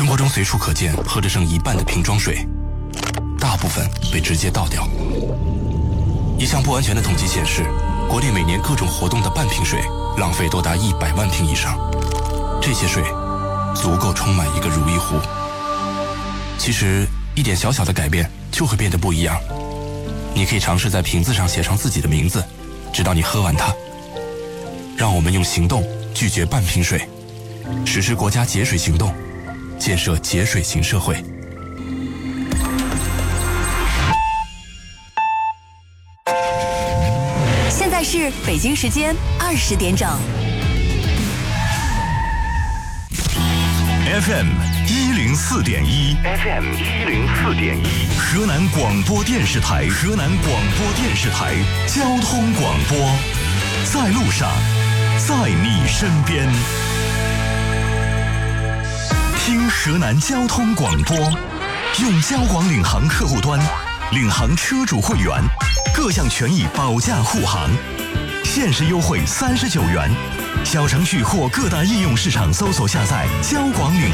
生活中随处可见喝着剩一半的瓶装水，大部分被直接倒掉。一项不完全的统计显示，国内每年各种活动的半瓶水浪费多达100万瓶以上，这些水足够充满一个如意湖。其实一点小小的改变就会变得不一样。你可以尝试在瓶子上写上自己的名字，直到你喝完它。让我们用行动拒绝半瓶水，实施国家节水行动，建设节水型社会。 现在是北京时间20点整。 FM 104.1 ，FM 104.1，河南广播电视台，河南广播电视台交通广播，在路上，在你身边。听河南交通广播，用交广领航客户端，领航车主会员，各项权益保驾护航，限时优惠39元。小程序或各大应用市场搜索下载交广领